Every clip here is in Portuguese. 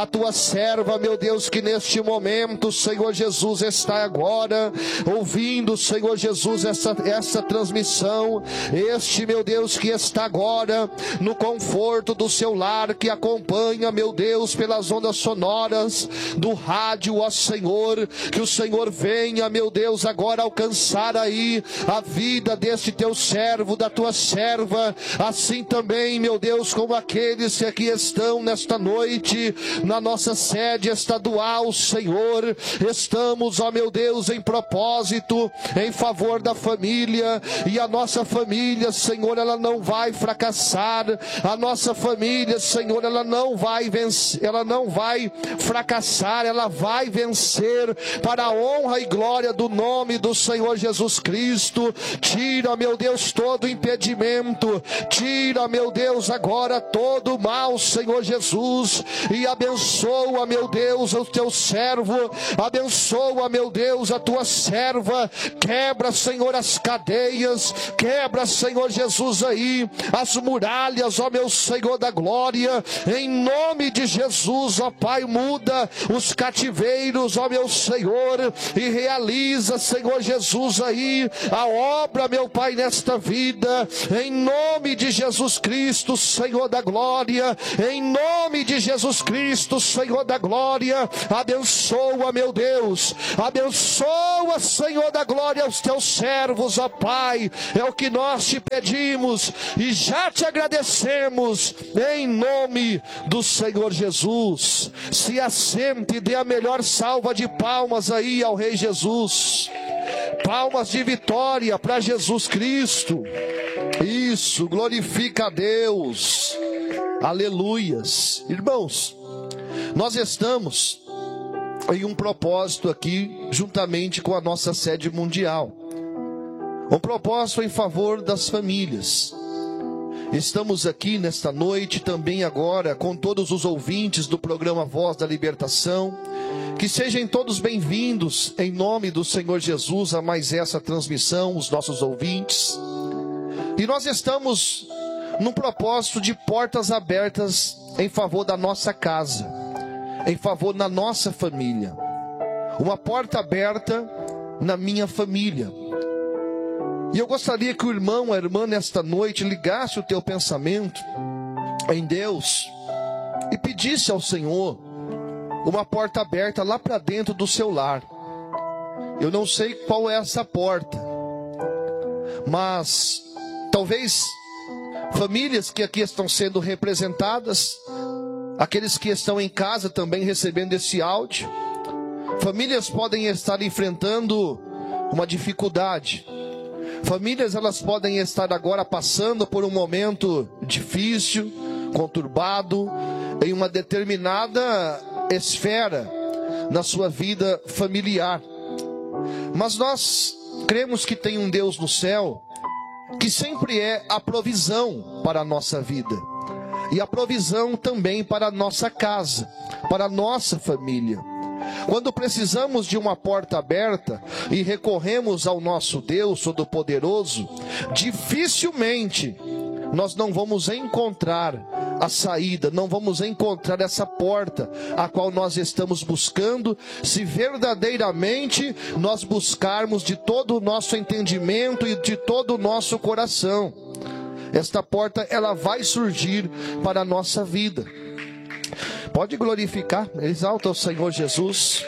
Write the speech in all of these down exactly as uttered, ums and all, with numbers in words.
a tua serva, meu Deus, que neste momento, Senhor Jesus, está agora ouvindo, Senhor Jesus, essa, essa transmissão. Este, meu Deus, que está agora no conforto do seu lar, que acompanha, meu Deus, pelas ondas sonoras do rádio, ó Senhor, que o Senhor venha, meu Deus, agora alcançar aí a vida deste teu servo, da tua serva, assim também, meu Deus, como aqueles que aqui estão nesta noite, na nossa sede estadual, Senhor, estamos, ó meu Deus, em propósito, em favor da família, e a nossa família, Senhor, ela não vai fracassar, a nossa família, Senhor, ela não vai vencer, ela não vai fracassar, ela vai vencer, para a honra e glória do nome do Senhor Jesus Cristo. Tira, meu Deus, todo impedimento, tira, meu Deus, agora todo o mal, Senhor Jesus, e abençoa, meu Deus, o teu servo, abençoa, meu Deus, a tua serva, quebra, Senhor, as cadeias, quebra, Senhor Jesus, aí, as muralhas, ó meu Senhor da glória, em nome de Jesus, ó Pai, muda os cativeiros, ó meu Senhor, e realiza, Senhor Jesus, aí, a obra, meu Pai, nesta vida, em nome de Jesus Cristo, Senhor da glória, em nome de Jesus Cristo, Senhor da glória, abençoa, meu Deus, abençoa, Senhor da glória, os teus servos, ó Pai, é o que nós te pedimos, e já te agradecemos, em nome do Senhor Jesus. Se assente e dê a melhor salva de palmas aí ao Rei Jesus, palmas de vitória para Jesus Cristo. Isso, glorifica a Deus, aleluias. Irmãos, nós estamos em um propósito aqui, juntamente com a nossa sede mundial, um propósito em favor das famílias. Estamos aqui nesta noite, também agora, com todos os ouvintes do programa Voz da Libertação. Que sejam todos bem-vindos, em nome do Senhor Jesus, a mais essa transmissão, os nossos ouvintes. E nós estamos num propósito de portas abertas em favor da nossa casa, em favor da nossa família. Uma porta aberta na minha família. E eu gostaria que o irmão, a irmã, nesta noite, ligasse o teu pensamento em Deus e pedisse ao Senhor uma porta aberta lá para dentro do seu lar. Eu não sei qual é essa porta, mas talvez famílias que aqui estão sendo representadas, aqueles que estão em casa também recebendo esse áudio, famílias podem estar enfrentando uma dificuldade. Famílias, elas podem estar agora passando por um momento difícil, conturbado, em uma determinada esfera na sua vida familiar. Mas nós cremos que tem um Deus no céu que sempre é a provisão para a nossa vida, e a provisão também para a nossa casa, para a nossa família. Quando precisamos de uma porta aberta e recorremos ao nosso Deus Todo-Poderoso, dificilmente nós não vamos encontrar a saída, não vamos encontrar essa porta a qual nós estamos buscando, se verdadeiramente nós buscarmos de todo o nosso entendimento e de todo o nosso coração. Esta porta, ela vai surgir para a nossa vida. Pode glorificar, exalta o Senhor Jesus.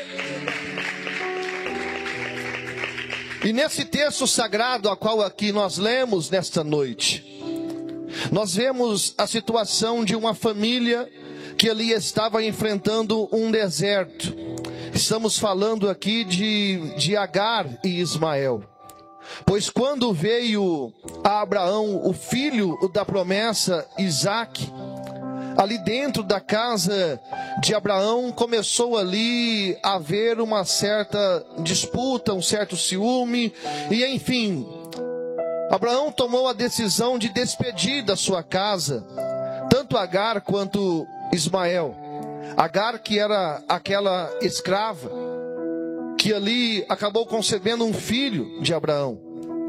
E nesse texto sagrado a qual aqui nós lemos nesta noite, nós vemos a situação de uma família que ali estava enfrentando um deserto. Estamos falando aqui de, de Agar e Ismael. Pois quando veio a Abraão o filho da promessa, Isaque, ali dentro da casa de Abraão começou ali a haver uma certa disputa, um certo ciúme, e enfim, Abraão tomou a decisão de despedir da sua casa tanto Agar quanto Ismael. Agar, que era aquela escrava que ali acabou concebendo um filho de Abraão,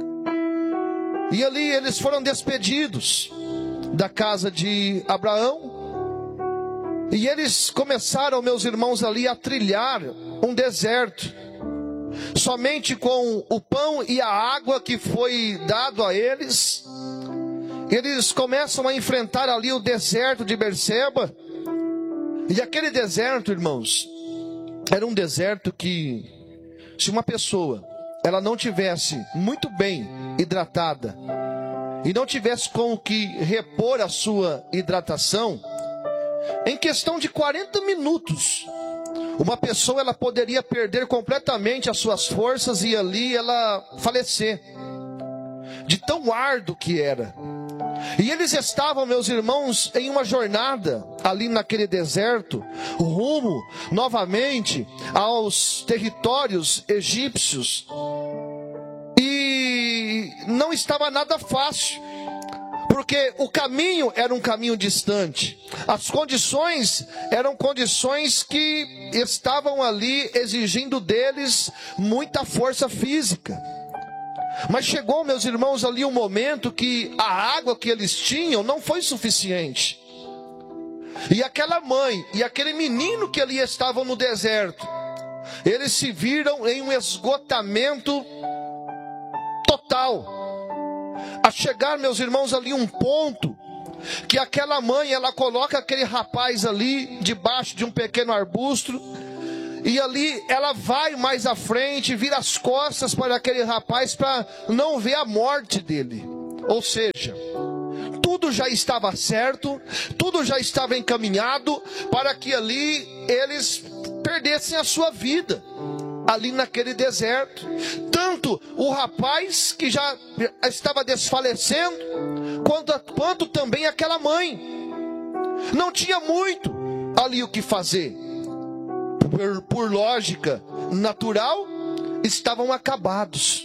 e ali eles foram despedidos da casa de Abraão. E eles começaram, meus irmãos, ali a trilhar um deserto. Somente com o pão e a água que foi dado a eles, eles começam a enfrentar ali o deserto de Berseba. E aquele deserto, irmãos, era um deserto que, se uma pessoa ela não tivesse muito bem hidratada e não tivesse com o que repor a sua hidratação, em questão de quarenta minutos, uma pessoa ela poderia perder completamente as suas forças e ali ela falecer, de tão árduo que era. E eles estavam, meus irmãos, em uma jornada ali naquele deserto, rumo novamente aos territórios egípcios. E não estava nada fácil, porque o caminho era um caminho distante. As condições eram condições que estavam ali exigindo deles muita força física. Mas chegou, meus irmãos, ali um momento que a água que eles tinham não foi suficiente. E aquela mãe e aquele menino que ali estavam no deserto, eles se viram em um esgotamento total. A chegar, meus irmãos, ali um ponto que aquela mãe, ela coloca aquele rapaz ali debaixo de um pequeno arbusto, e ali ela vai mais à frente, vira as costas para aquele rapaz para não ver a morte dele. Ou seja, tudo já estava certo, tudo já estava encaminhado para que ali eles perdessem a sua vida, ali naquele deserto. Tanto o rapaz que já estava desfalecendo, quanto, quanto também aquela mãe. Não tinha muito ali o que fazer. Por, por lógica natural, estavam acabados.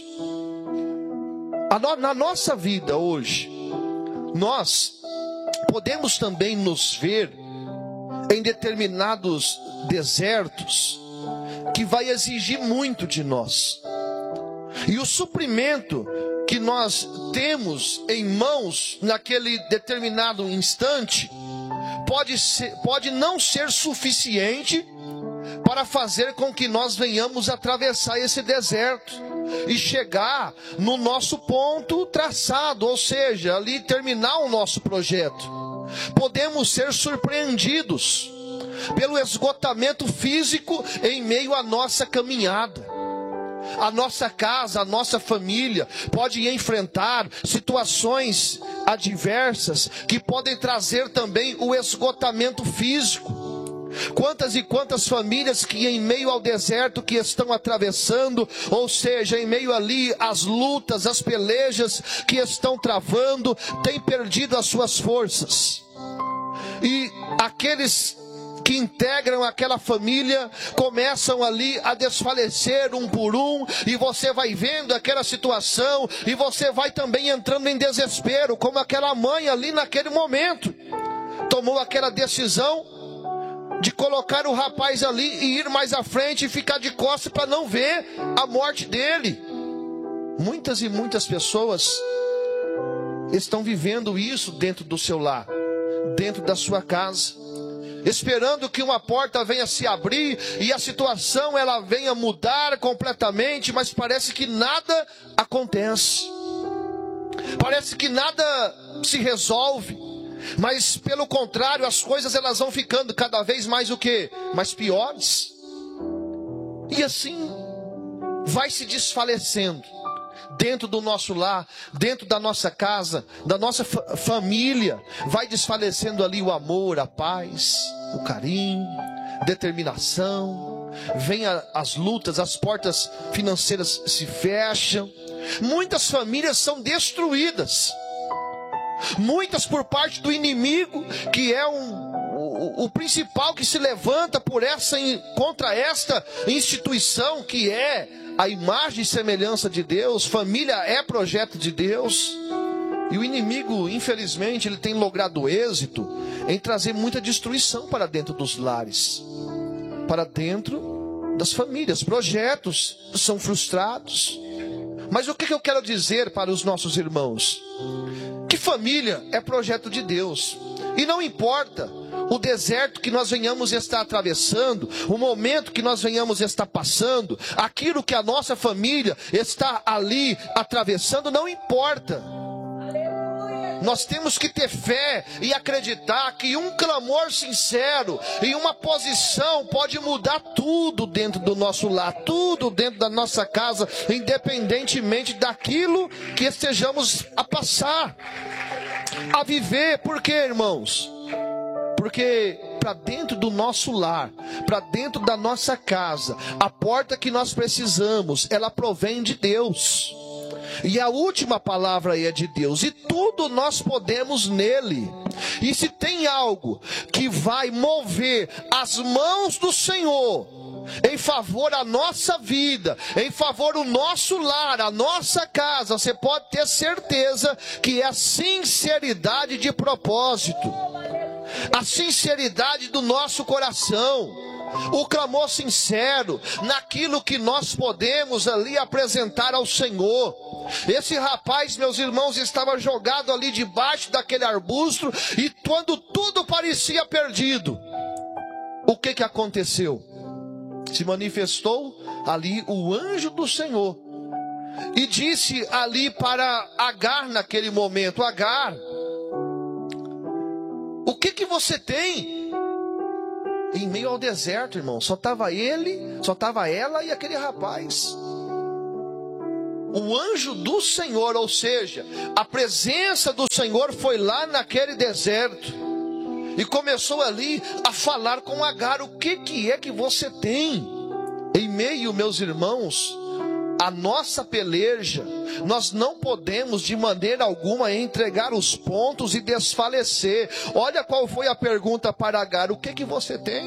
A no, na nossa vida hoje, nós podemos também nos ver em determinados desertos que vai exigir muito de nós. E o suprimento que nós temos em mãos naquele determinado instante pode ser, pode não ser suficiente para fazer com que nós venhamos atravessar esse deserto e chegar no nosso ponto traçado, ou seja, ali terminar o nosso projeto. Podemos ser surpreendidos pelo esgotamento físico em meio à nossa caminhada. A nossa casa, a nossa família pode enfrentar situações adversas que podem trazer também o esgotamento físico. Quantas e quantas famílias que em meio ao deserto que estão atravessando, ou seja, em meio ali às lutas, às pelejas que estão travando, têm perdido as suas forças. E aqueles que integram aquela família começam ali a desfalecer um por um, e você vai vendo aquela situação e você vai também entrando em desespero, como aquela mãe ali naquele momento tomou aquela decisão de colocar o rapaz ali e ir mais à frente e ficar de costas para não ver a morte dele. Muitas e muitas pessoas estão vivendo isso dentro do seu lar, dentro da sua casa, esperando que uma porta venha se abrir e a situação ela venha mudar completamente, mas parece que nada acontece. Parece que nada se resolve. Mas pelo contrário, as coisas elas vão ficando cada vez mais o quê? Mais piores. E assim vai se desfalecendo dentro do nosso lar, dentro da nossa casa, da nossa fa- família. Vai desfalecendo ali o amor, a paz, o carinho, determinação. Vem a, as lutas, as portas financeiras se fecham. Muitas famílias são destruídas. Muitas por parte do inimigo, que é um, o, o principal que se levanta por essa, contra esta instituição que é a imagem e semelhança de Deus. Família é projeto de Deus. E o inimigo, infelizmente, ele tem logrado êxito em trazer muita destruição para dentro dos lares, para dentro das famílias. Projetos são frustrados. Mas o que eu quero dizer para os nossos irmãos? Que família é projeto de Deus. E não importa o deserto que nós venhamos estar atravessando, o momento que nós venhamos estar passando, aquilo que a nossa família está ali atravessando, não importa. Nós temos que ter fé e acreditar que um clamor sincero e uma posição pode mudar tudo dentro do nosso lar, tudo dentro da nossa casa, independentemente daquilo que estejamos a passar, a viver. Por quê, irmãos? Porque para dentro do nosso lar, para dentro da nossa casa, a porta que nós precisamos, ela provém de Deus. E a última palavra é de Deus. E tudo nós podemos nele. E se tem algo que vai mover as mãos do Senhor em favor da nossa vida, em favor do nosso lar, a nossa casa, você pode ter certeza que é a sinceridade de propósito, a sinceridade do nosso coração, o clamor sincero naquilo que nós podemos ali apresentar ao Senhor. Esse rapaz, meus irmãos, estava jogado ali debaixo daquele arbusto, e quando tudo parecia perdido, o que que aconteceu? Se manifestou ali o anjo do Senhor e disse ali para Agar naquele momento: Agar, o que que você tem? Em meio ao deserto, irmão, só estava ele, só estava ela e aquele rapaz. O anjo do Senhor, ou seja, a presença do Senhor foi lá naquele deserto e começou ali a falar com Agar: o que que é que você tem? Em meio, meus irmãos, a nossa peleja, nós não podemos de maneira alguma entregar os pontos e desfalecer. Olha qual foi a pergunta para Agar: o que que você tem?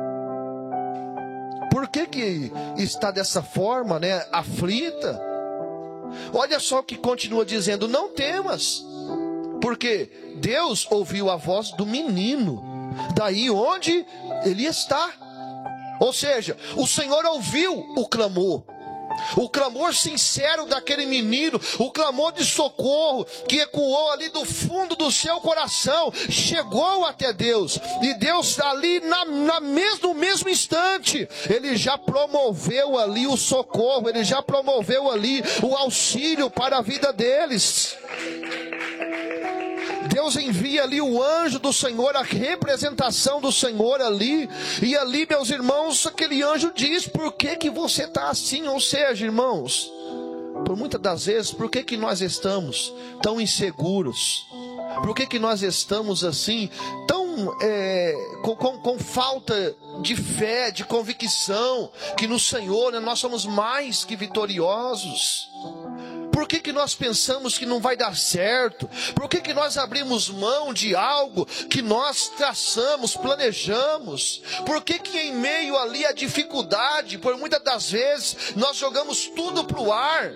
Por que que está dessa forma, né, aflita? Olha só o que continua dizendo: não temas, porque Deus ouviu a voz do menino, daí onde ele está. Ou seja, o Senhor ouviu o clamor, o clamor sincero daquele menino, o clamor de socorro que ecoou ali do fundo do seu coração, chegou até Deus. E Deus ali na, na mesmo, no mesmo instante, Ele já promoveu ali o socorro, Ele já promoveu ali o auxílio para a vida deles. Deus envia ali o anjo do Senhor, a representação do Senhor ali. E ali, meus irmãos, aquele anjo diz: por que que você está assim? Ou seja, irmãos, por muitas das vezes, por que que nós estamos tão inseguros? Por que que nós estamos assim, tão é, com, com, com falta de fé, de convicção, que no Senhor, né, nós somos mais que vitoriosos? Por que que nós pensamos que não vai dar certo? Por que que nós abrimos mão de algo que nós traçamos, planejamos? Por que que em meio ali à dificuldade, por muitas das vezes, nós jogamos tudo para o ar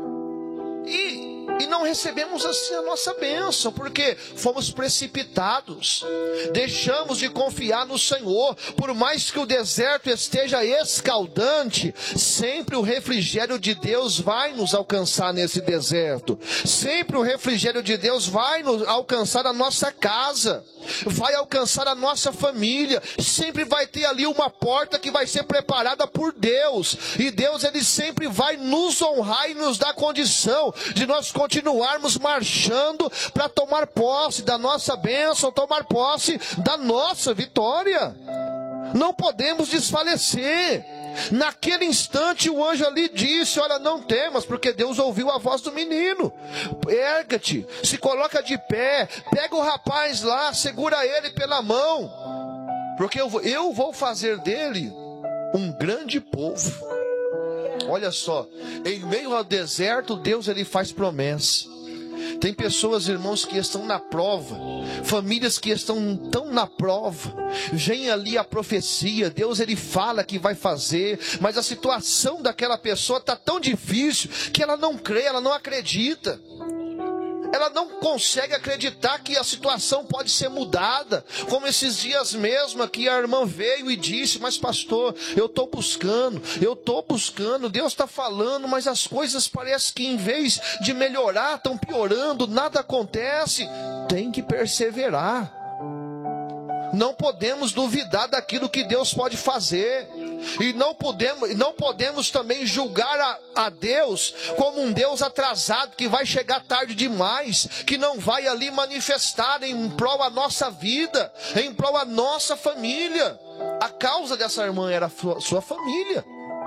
e, e não recebemos assim a nossa bênção? Porque fomos precipitados, deixamos de confiar no Senhor. Por mais que o deserto esteja escaldante, sempre o refrigério de Deus vai nos alcançar nesse deserto. Sempre o refrigério de Deus vai nos alcançar a nossa casa, vai alcançar a nossa família. Sempre vai ter ali uma porta que vai ser preparada por Deus. E Deus, Ele sempre vai nos honrar e nos dar condição de nós continuarmos marchando para tomar posse da nossa bênção, tomar posse da nossa vitória. Não podemos desfalecer. Naquele instante o anjo ali disse: olha, não temas, porque Deus ouviu a voz do menino. Erga-te, se coloca de pé, pega o rapaz lá, segura ele pela mão, porque eu vou, eu vou fazer dele um grande povo. Olha só, em meio ao deserto, Deus, Ele faz promessa. Tem pessoas, irmãos, que estão na prova, famílias que estão tão na prova, vem ali a profecia, Deus, Ele fala que vai fazer, mas a situação daquela pessoa está tão difícil que ela não crê, ela não acredita. Ela não consegue acreditar que a situação pode ser mudada. Como esses dias mesmo aqui a irmã veio e disse: mas pastor, eu estou buscando, eu estou buscando, Deus está falando, mas as coisas parecem que em vez de melhorar, estão piorando, nada acontece. Tem que perseverar. Não podemos duvidar daquilo que Deus pode fazer. E não podemos, não podemos também julgar a, a Deus como um Deus atrasado, que vai chegar tarde demais, que não vai ali manifestar em prol da nossa vida, em prol da nossa família. A causa dessa irmã era a sua, sua família.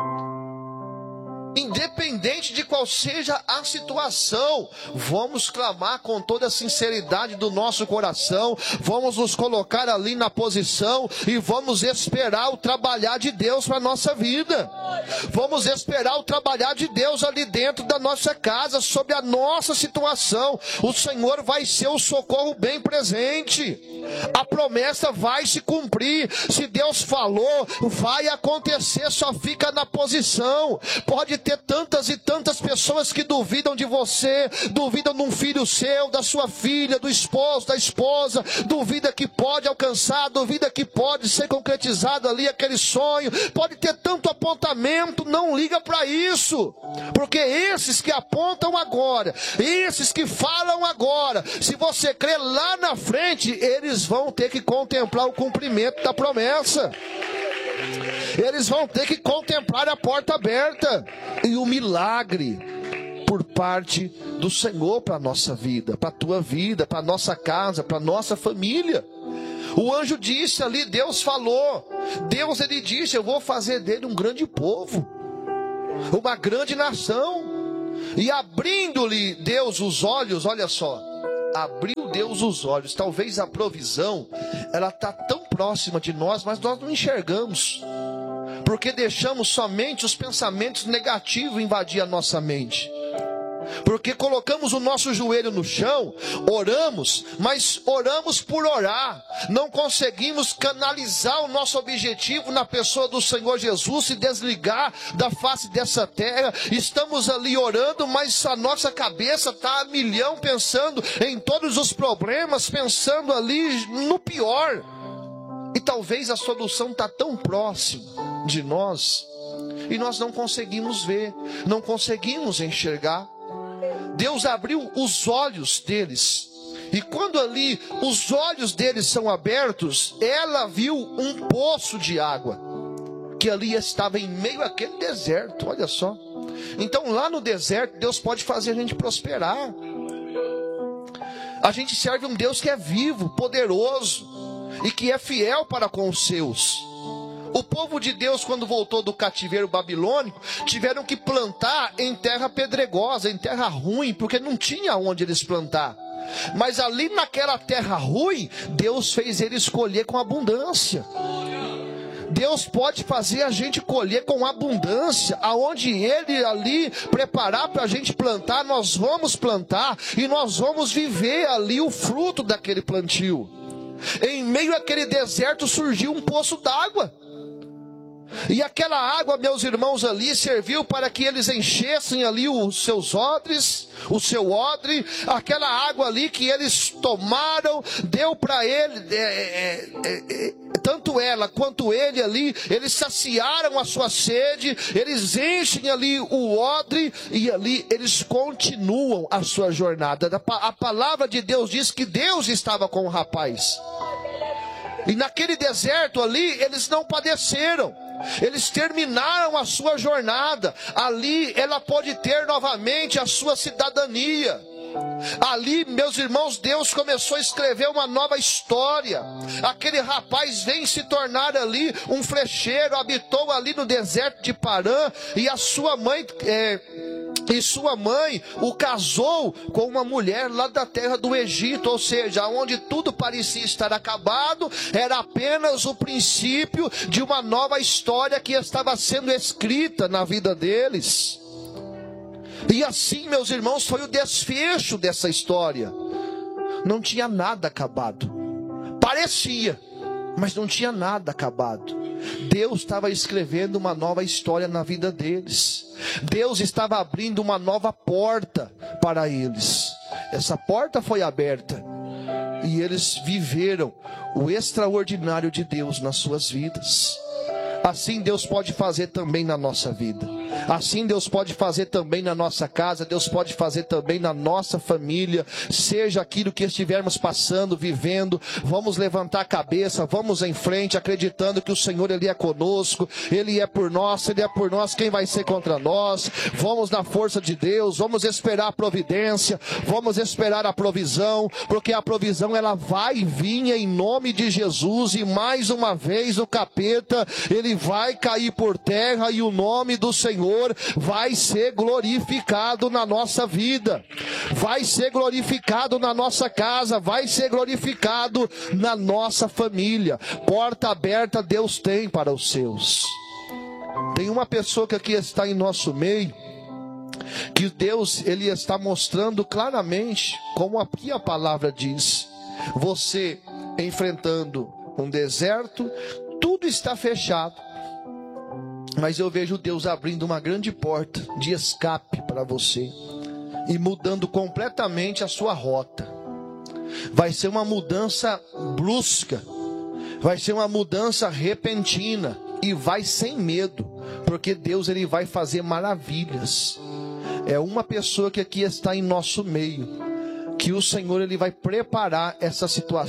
Independente de qual seja a situação, vamos clamar com toda a sinceridade do nosso coração, vamos nos colocar ali na posição e vamos esperar o trabalhar de Deus para a nossa vida. Vamos esperar o trabalhar de Deus ali dentro da nossa casa, sobre a nossa situação. O Senhor vai ser o socorro bem presente. A promessa vai se cumprir. Se Deus falou, vai acontecer, só fica na posição. Pode ter tantas e tantas pessoas que duvidam de você, duvidam de um filho seu, da sua filha, do esposo, da esposa, duvida que pode alcançar, duvida que pode ser concretizado ali aquele sonho, pode ter tanto apontamento, não liga para isso, porque esses que apontam agora, esses que falam agora, se você crer lá na frente, eles vão ter que contemplar o cumprimento da promessa. Eles vão ter que contemplar a porta aberta e o milagre por parte do Senhor para a nossa vida, para a tua vida, para a nossa casa, para a nossa família. O anjo disse ali, Deus falou, Deus ele disse, eu vou fazer dele um grande povo, uma grande nação. E abrindo-lhe Deus os olhos, olha só, abriu Deus os olhos. Talvez a provisão, ela está tão próxima de nós, mas nós não enxergamos, porque deixamos somente os pensamentos negativos invadir a nossa mente. Porque colocamos o nosso joelho no chão, oramos, mas oramos por orar. Não conseguimos canalizar o nosso objetivo na pessoa do Senhor Jesus, se desligar da face dessa terra. Estamos ali orando, mas a nossa cabeça está a milhão, pensando em todos os problemas, pensando ali no pior. E talvez a solução está tão próxima de nós, e nós não conseguimos ver, não conseguimos enxergar. Deus abriu os olhos deles, e quando ali os olhos deles são abertos, ela viu um poço de água, que ali estava em meio àquele deserto, olha só. Então lá no deserto, Deus pode fazer a gente prosperar. A gente serve um Deus que é vivo, poderoso, e que é fiel para com os seus. O povo de Deus, quando voltou do cativeiro babilônico, tiveram que plantar em terra pedregosa, em terra ruim, porque não tinha onde eles plantar. Mas ali naquela terra ruim, Deus fez eles colher com abundância. Deus pode fazer a gente colher com abundância. Aonde Ele ali preparar para a gente plantar, nós vamos plantar, e nós vamos viver ali o fruto daquele plantio. Em meio àquele deserto surgiu um poço d'água. E aquela água, meus irmãos, ali serviu para que eles enchessem ali os seus odres, o seu odre. Aquela água ali que eles tomaram, deu para ele, é, é, é, é, tanto ela quanto ele ali, eles saciaram a sua sede, eles enchem ali o odre, e ali eles continuam a sua jornada. A palavra de Deus diz que Deus estava com o rapaz. E naquele deserto ali, eles não padeceram. Eles terminaram a sua jornada. Ali ela pode ter novamente a sua cidadania. Ali, meus irmãos, Deus começou a escrever uma nova história. Aquele rapaz vem se tornar ali um flecheiro, habitou ali no deserto de Parã, e a sua mãe... É, E sua mãe o casou com uma mulher lá da terra do Egito, ou seja, onde tudo parecia estar acabado, era apenas o princípio de uma nova história que estava sendo escrita na vida deles. E assim, meus irmãos, foi o desfecho dessa história. Não tinha nada acabado. Parecia, mas não tinha nada acabado. Deus estava escrevendo uma nova história na vida deles. Deus estava abrindo uma nova porta para eles. Essa porta foi aberta, e eles viveram o extraordinário de Deus nas suas vidas. Assim Deus pode fazer também na nossa vida. Assim Deus pode fazer também na nossa casa, Deus pode fazer também na nossa família, seja aquilo que estivermos passando, vivendo, vamos levantar a cabeça, vamos em frente, acreditando que o Senhor, Ele é conosco, Ele é por nós, Ele é por nós, quem vai ser contra nós? Vamos na força de Deus, vamos esperar a providência, vamos esperar a provisão, porque a provisão ela vai vir em nome de Jesus, e mais uma vez o capeta, ele vai cair por terra, e o nome do Senhor vai ser glorificado na nossa vida, vai ser glorificado na nossa casa, vai ser glorificado na nossa família. Porta aberta Deus tem para os seus. Tem uma pessoa que aqui está em nosso meio, que Deus ele está mostrando claramente, como aqui a palavra diz, você enfrentando um deserto, tudo está fechado, mas eu vejo Deus abrindo uma grande porta de escape para você e mudando completamente a sua rota. Vai ser uma mudança brusca, vai ser uma mudança repentina, e vai sem medo, porque Deus ele vai fazer maravilhas. É uma pessoa que aqui está em nosso meio, que o Senhor ele vai preparar essa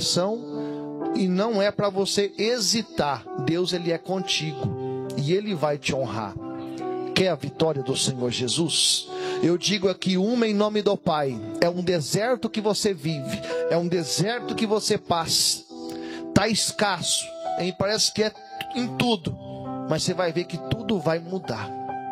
situação, e não é para você hesitar. Deus ele é contigo e Ele vai te honrar. Quer a vitória do Senhor Jesus? Eu digo aqui uma em nome do Pai. É um deserto que você vive, é um deserto que você passa, está escasso, hein? Parece que é em tudo, mas você vai ver que tudo vai mudar.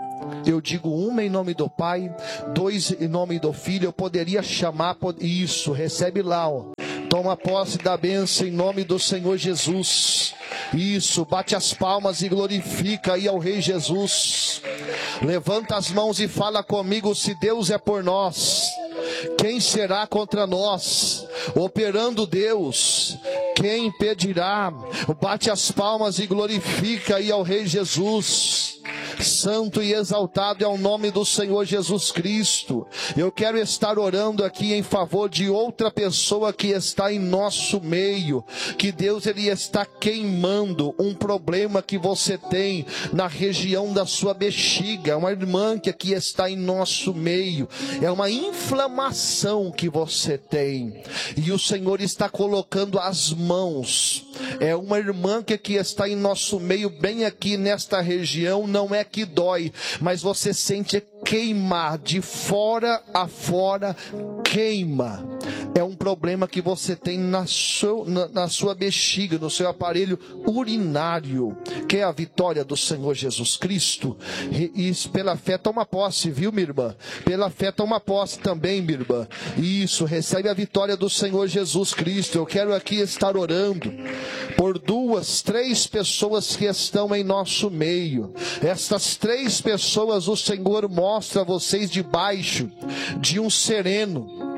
Eu digo uma em nome do Pai, dois em nome do Filho. Eu poderia chamar, isso, recebe lá, ó. Toma posse da bênção em nome do Senhor Jesus. Isso, bate as palmas e glorifica aí ao Rei Jesus. Levanta as mãos e fala comigo: se Deus é por nós, quem será contra nós? Operando Deus, quem impedirá? Bate as palmas e glorifica aí ao Rei Jesus. Santo e exaltado é o nome do Senhor Jesus Cristo. Eu quero estar orando aqui em favor de outra pessoa que está em nosso meio, que Deus ele está queimando um problema que você tem na região da sua bexiga. Uma irmã que aqui está em nosso meio, é uma inflamação que você tem, e o Senhor está colocando as mãos. É uma irmã que aqui está em nosso meio, bem aqui nesta região, não é que dói, mas você sente queimar de fora a fora, queima. É um problema que você tem na sua, na, na sua bexiga, no seu aparelho urinário. Quer a vitória do Senhor Jesus Cristo? E, e pela fé toma posse, viu, minha irmã? Pela fé toma posse também, minha irmã. Isso, recebe a vitória do Senhor Jesus Cristo. Eu quero aqui estar orando por duas, três pessoas que estão em nosso meio. Estas três pessoas o Senhor mostra a vocês debaixo de um sereno,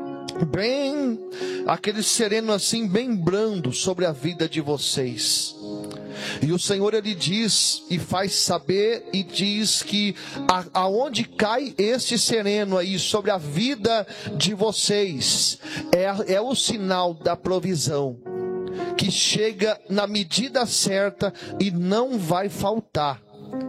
bem, aquele sereno assim, bem brando sobre a vida de vocês. E o Senhor ele diz e faz saber e diz que a, aonde cai este sereno aí sobre a vida de vocês, é, é o sinal da provisão, que chega na medida certa e não vai faltar.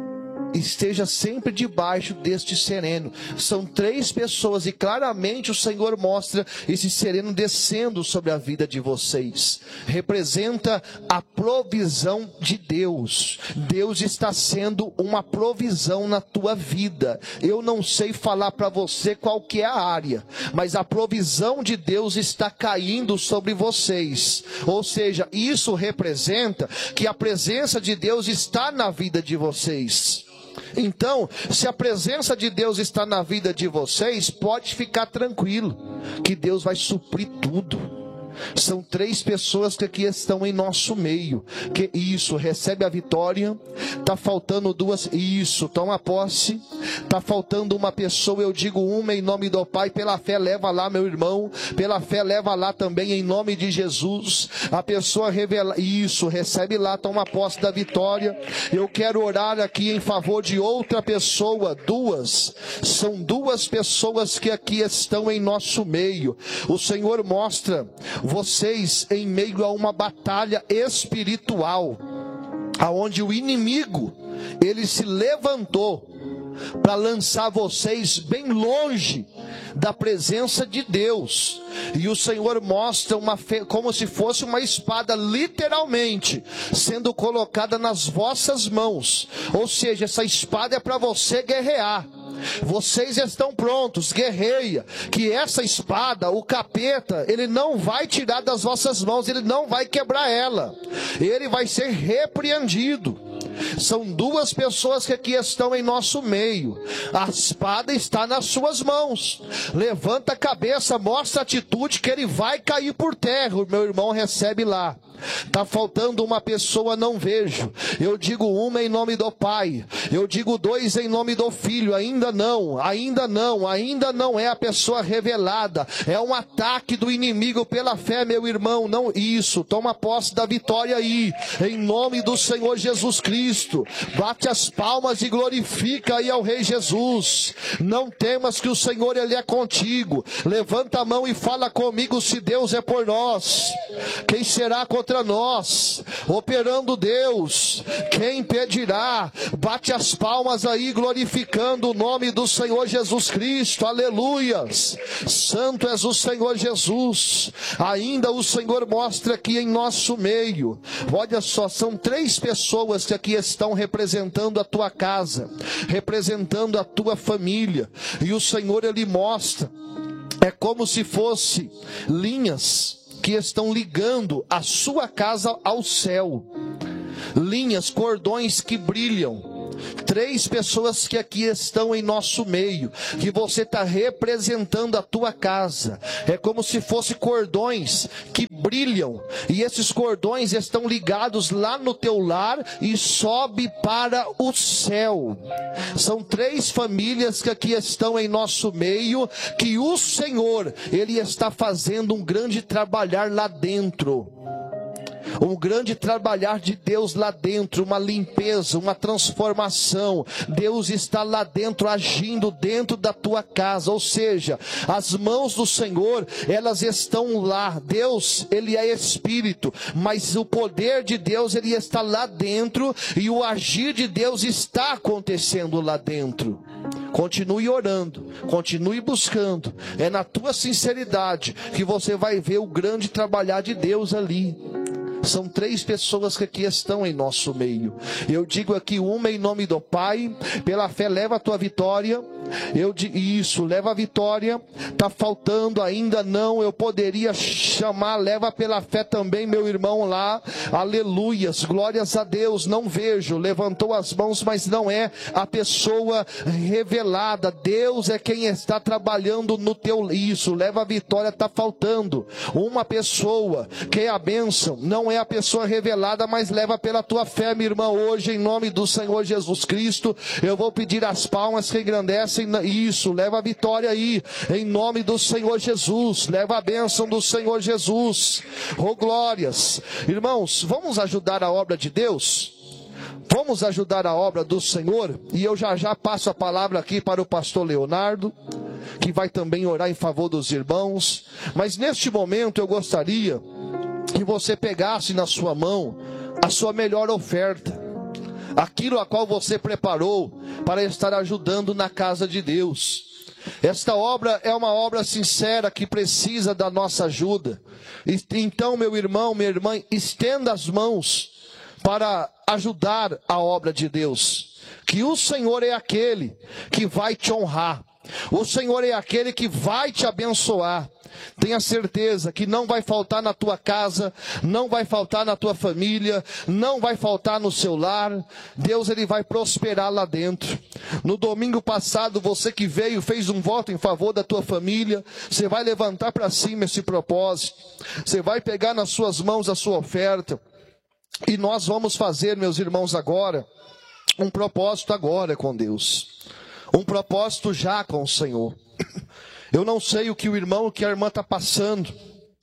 Esteja sempre debaixo deste sereno. São três pessoas e claramente o Senhor mostra esse sereno descendo sobre a vida de vocês. Representa a provisão de Deus. Deus está sendo uma provisão na tua vida. Eu não sei falar para você qual que é a área, mas a provisão de Deus está caindo sobre vocês. Ou seja, isso representa que a presença de Deus está na vida de vocês. Então, se a presença de Deus está na vida de vocês, pode ficar tranquilo, que Deus vai suprir tudo. São três pessoas que aqui estão em nosso meio. Que isso, recebe a vitória. Tá faltando duas, isso, toma posse. Tá faltando uma pessoa, eu digo uma em nome do Pai. Pela fé leva lá, meu irmão. Pela fé leva lá também em nome de Jesus. A pessoa revela, isso, recebe lá, toma posse da vitória. Eu quero orar aqui em favor de outra pessoa, duas. São duas pessoas que aqui estão em nosso meio. O Senhor mostra vocês em meio a uma batalha espiritual, aonde o inimigo, ele se levantou para lançar vocês bem longe da presença de Deus. E o Senhor mostra uma fe... como se fosse uma espada, literalmente, sendo colocada nas vossas mãos. Ou seja, essa espada é para você guerrear. Vocês estão prontos, guerreia, que essa espada, o capeta, ele não vai tirar das vossas mãos, ele não vai quebrar ela, ele vai ser repreendido. São duas pessoas que aqui estão em nosso meio. A espada está nas suas mãos. Levanta a cabeça, mostra a atitude que ele vai cair por terra. O meu irmão recebe lá. Está faltando uma pessoa, não vejo. Eu digo uma em nome do Pai. Eu digo dois em nome do Filho. Ainda não, ainda não, ainda não é a pessoa revelada. É um ataque do inimigo pela fé, meu irmão. Não, isso, toma posse da vitória aí. Em nome do Senhor Jesus Cristo. Bate as palmas e glorifica aí ao Rei Jesus. Não temas que o Senhor, Ele é contigo. Levanta a mão e fala comigo, se Deus é por nós, quem será contra nós? Operando Deus, quem impedirá? Bate as palmas aí, glorificando o nome do Senhor Jesus Cristo. Aleluias. Santo és o Senhor Jesus. Ainda o Senhor mostra aqui em nosso meio. Olha só, são três pessoas que aqui estão representando a tua casa, representando a tua família. E o Senhor, Ele mostra, é como se fosse linhas que estão ligando a sua casa ao céu. Linhas, cordões que brilham. Três pessoas que aqui estão em nosso meio, que você está representando a tua casa. É como se fossem cordões que brilham, e esses cordões estão ligados lá no teu lar e sobe para o céu. São três famílias que aqui estão em nosso meio, que o Senhor, Ele está fazendo um grande trabalhar lá dentro. Um grande trabalhar de Deus lá dentro, uma limpeza, uma transformação. Deus está lá dentro, agindo dentro da tua casa. Ou seja, as mãos do Senhor, elas estão lá. Deus, Ele é Espírito, mas o poder de Deus, Ele está lá dentro, e o agir de Deus está acontecendo lá dentro. Continue orando, continue buscando. É na tua sinceridade que você vai ver o grande trabalhar de Deus ali. São três pessoas que aqui estão em nosso meio. Eu digo aqui uma em nome do Pai. Pela fé leva a tua vitória. Eu digo isso, leva a vitória. Está faltando ainda não. Eu poderia chamar, leva pela fé também meu irmão lá. Aleluias, glórias a Deus. Não vejo, levantou as mãos, mas não é a pessoa revelada. Deus é quem está trabalhando no teu. Isso, leva a vitória. Está faltando uma pessoa que é a bênção. Não é é a pessoa revelada, mas leva pela tua fé, minha irmã. Hoje, em nome do Senhor Jesus Cristo, eu vou pedir as palmas que engrandecem isso. Leva a vitória aí, em nome do Senhor Jesus. Leva a bênção do Senhor Jesus. Oh, glórias. Irmãos, vamos ajudar a obra de Deus? Vamos ajudar a obra do Senhor? E eu já já passo a palavra aqui para o pastor Leonardo, que vai também orar em favor dos irmãos. Mas neste momento eu gostaria que você pegasse na sua mão a sua melhor oferta, aquilo a qual você preparou para estar ajudando na casa de Deus. Esta obra é uma obra sincera que precisa da nossa ajuda. Então, meu irmão, minha irmã, estenda as mãos para ajudar a obra de Deus, que o Senhor é aquele que vai te honrar. O Senhor é aquele que vai te abençoar. Tenha certeza que não vai faltar na tua casa, não vai faltar na tua família, não vai faltar no seu lar. Deus, Ele vai prosperar lá dentro. No domingo passado, você que veio, fez um voto em favor da tua família. Você vai levantar para cima esse propósito. Você vai pegar nas suas mãos a sua oferta. E nós vamos fazer, meus irmãos, agora, um propósito agora com Deus. Um propósito já com o Senhor. Eu não sei o que o irmão, o que a irmã está passando.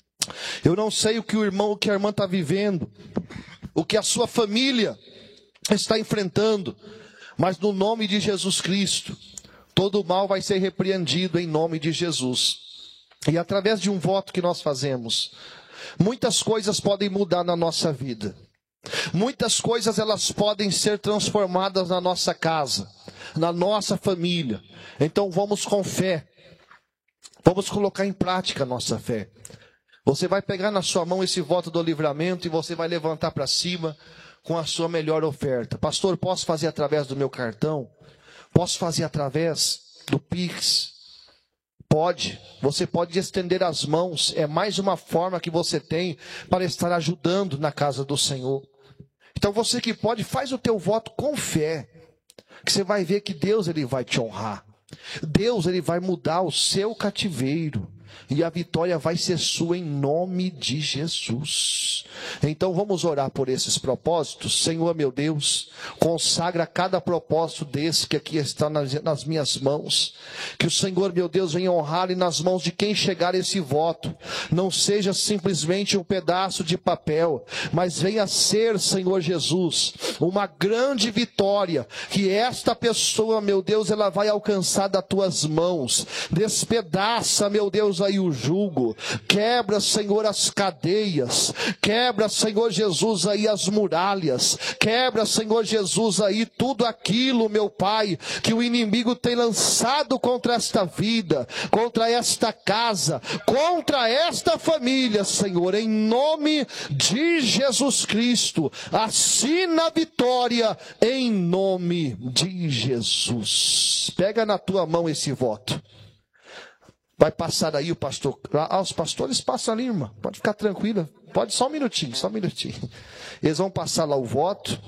Eu não sei o que o irmão, o que a irmã está vivendo. O que a sua família está enfrentando. Mas no nome de Jesus Cristo, todo mal vai ser repreendido em nome de Jesus. E através de um voto que nós fazemos, muitas coisas podem mudar na nossa vida. Muitas coisas elas podem ser transformadas na nossa casa. na nossa família. Então vamos com fé. Vamos colocar em prática a nossa fé. Você vai pegar na sua mão esse voto do livramento e você vai levantar para cima com a sua melhor oferta. Pastor, posso fazer através do meu cartão? Posso fazer através do Pix? Pode. Você pode estender as mãos. É mais uma forma que você tem para estar ajudando na casa do Senhor. Então você que pode, faz o teu voto com fé. Que você vai ver que Deus ele vai te honrar. Deus ele vai mudar o seu cativeiro. E a vitória vai ser sua em nome de Jesus. Então vamos orar por esses propósitos. Senhor meu Deus, consagra cada propósito desse que aqui está nas, nas minhas mãos. Que o Senhor meu Deus venha honrar e nas mãos de quem chegar esse voto. Não seja simplesmente um pedaço de papel, mas venha ser, Senhor Jesus, uma grande vitória. Que esta pessoa, meu Deus, ela vai alcançar das tuas mãos. Despedaça, meu Deus, aí o jugo, quebra, Senhor, as cadeias, quebra, Senhor Jesus, aí as muralhas, quebra, Senhor Jesus, aí tudo aquilo, meu Pai, que o inimigo tem lançado contra esta vida, contra esta casa, contra esta família, Senhor, em nome de Jesus Cristo. Assina a vitória em nome de Jesus. Pega na tua mão esse voto. Vai passar aí o pastor. Ah, os pastores passam ali, irmã. Pode ficar tranquila. Pode só um minutinho, só um minutinho. Eles vão passar lá o voto.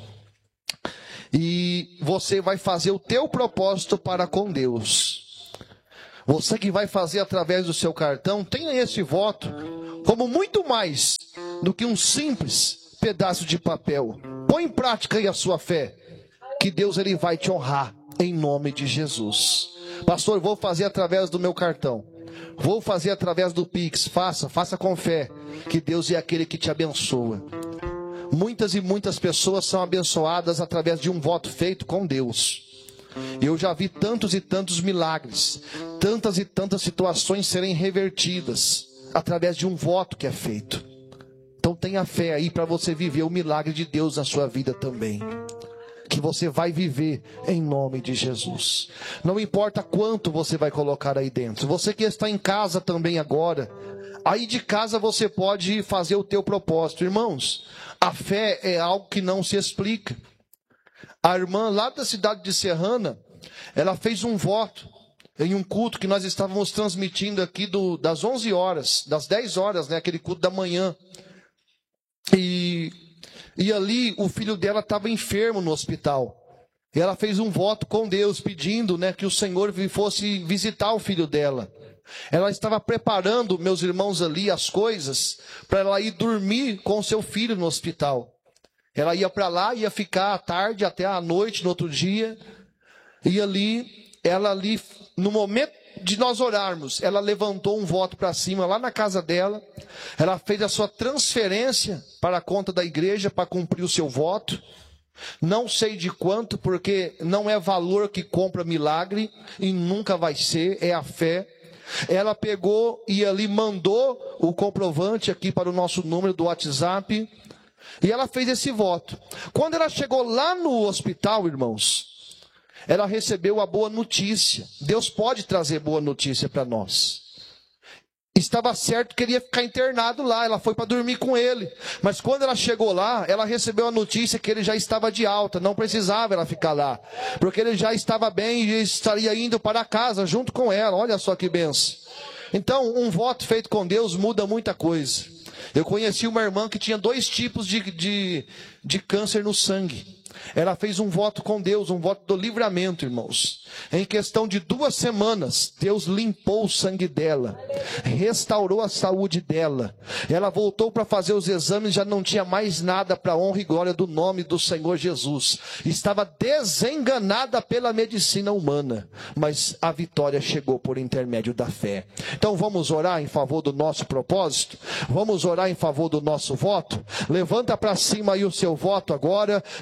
E você vai fazer o teu propósito para com Deus. Você que vai fazer através do seu cartão, tenha esse voto como muito mais do que um simples pedaço de papel. Põe em prática aí a sua fé. Que Deus ele vai te honrar em nome de Jesus. Pastor, vou fazer através do meu cartão. Vou fazer através do Pix. Faça, faça com fé. Que Deus é aquele que te abençoa. Muitas e muitas pessoas são abençoadas através de um voto feito com Deus. Eu já vi tantos e tantos milagres, tantas e tantas situações serem revertidas através de um voto que é feito. Então tenha fé aí para você viver o milagre de Deus na sua vida também. Que você vai viver em nome de Jesus. Não importa quanto você vai colocar aí dentro. Você que está em casa também agora, aí de casa você pode fazer o teu propósito. Irmãos, a fé é algo que não se explica. A irmã lá da cidade de Serrana, ela fez um voto em um culto que nós estávamos transmitindo aqui do, das onze horas, das dez horas, né, aquele culto da manhã. E... E ali o filho dela estava enfermo no hospital. E ela fez um voto com Deus, pedindo, né, que o Senhor fosse visitar o filho dela. Ela estava preparando, meus irmãos, ali as coisas para ela ir dormir com seu filho no hospital. Ela ia para lá, ia ficar à tarde até à noite, no outro dia. E ali, ela ali, no momento de nós orarmos, ela levantou um voto para cima lá na casa dela. Ela fez a sua transferência para a conta da igreja para cumprir o seu voto. Não sei de quanto, porque não é valor que compra milagre e nunca vai ser, é a fé. Ela pegou e ali mandou o comprovante aqui para o nosso número do WhatsApp. E ela fez esse voto. Quando ela chegou lá no hospital, irmãos, ela recebeu a boa notícia. Deus pode trazer boa notícia para nós. Estava certo que ele ia ficar internado lá. Ela foi para dormir com ele. Mas quando ela chegou lá, ela recebeu a notícia que ele já estava de alta. Não precisava ela ficar lá, porque ele já estava bem e estaria indo para casa junto com ela. Olha só que benção. Então, um voto feito com Deus muda muita coisa. Eu conheci uma irmã que tinha dois tipos de, de, de câncer no sangue. Ela fez um voto com Deus, um voto do livramento, irmãos. Em questão de duas semanas, Deus limpou o sangue dela, restaurou a saúde dela. Ela voltou para fazer os exames, já não tinha mais nada para honra e glória do nome do Senhor Jesus. Estava desenganada pela medicina humana, mas a vitória chegou por intermédio da fé. Então vamos orar em favor do nosso propósito? Vamos orar em favor do nosso voto? Levanta para cima aí o seu voto agora e vamos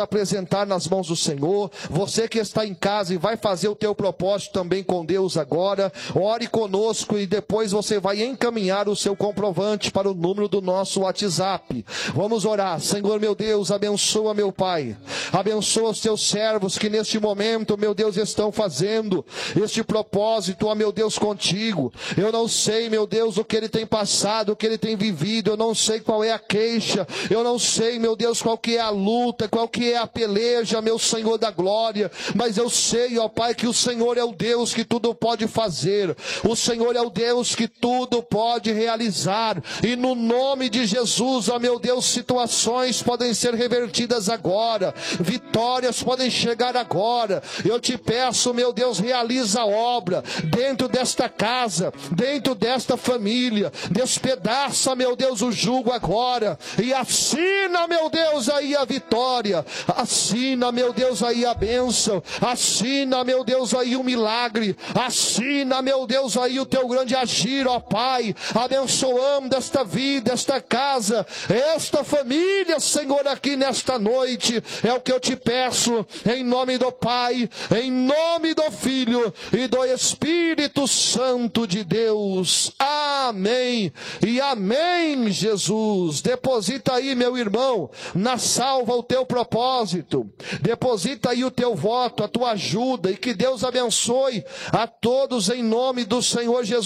apresentar nas mãos do Senhor. Você que está em casa e vai fazer o teu propósito também com Deus agora, ore conosco e depois você vai encaminhar o seu comprovante para o número do nosso WhatsApp. Vamos orar. Senhor meu Deus, abençoa meu Pai, abençoa os teus servos que neste momento, meu Deus, estão fazendo este propósito, ó meu Deus, contigo. Eu não sei, meu Deus, o que ele tem passado, o que ele tem vivido, eu não sei qual é a queixa, eu não sei, meu Deus, qual que é a luta, qual que é a peleja, meu Senhor da glória, mas eu sei, ó Pai, que o Senhor é o Deus que tudo pode fazer, o Senhor é o Deus que tudo pode realizar, e no nome de Jesus, ó meu Deus, situações podem ser revertidas agora, vitórias podem chegar agora. Eu te peço, meu Deus, realiza a obra dentro desta casa, dentro desta família, despedaça, meu Deus, o jugo agora, e assina, meu Deus, aí a vitória, assina, meu Deus, aí a bênção, assina, meu Deus, aí o milagre, assina, meu Deus, aí o teu grande agir, ó Pai, abençoando esta vida, esta casa, esta família, Senhor, aqui nesta noite, é o que eu te peço, em nome do Pai, em nome do Filho e do Espírito Santo de Deus, amém, e amém, Jesus. Deposita aí, meu irmão, na salva o teu propósito, deposita aí o teu voto, a tua ajuda, e que Deus abençoe a todos em nome do Senhor Jesus.